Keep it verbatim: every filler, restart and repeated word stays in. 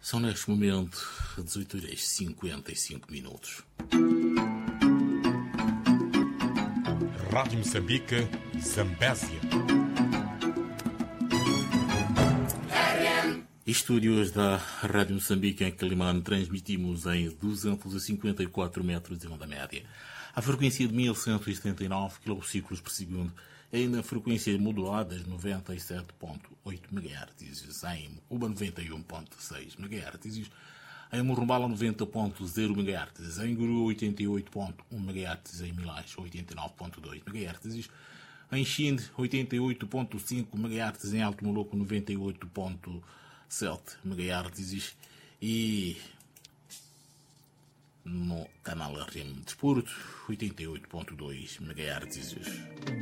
São neste momento dezoito horas e cinquenta e cinco minutos. Rádio Moçambique, Zambésia. Estúdios da Rádio Moçambique em Quelimane, transmitimos em duzentos e cinquenta e quatro metros de onda média. A frequência de mil cento e setenta e nove quilociclos por segundo e na frequência modulada de noventa e sete vírgula oito megahertz, em Uba noventa e um vírgula seis megahertz, em Morumbala noventa vírgula zero megahertz, em Guru oitenta e oito vírgula um megahertz, em Milás oitenta e nove vírgula dois megahertz, em Xinde oitenta e oito vírgula cinco megahertz, em Alto Moloco noventa e oito vírgula sete megahertz e no canal R M Desporto oitenta e oito vírgula dois megahertz.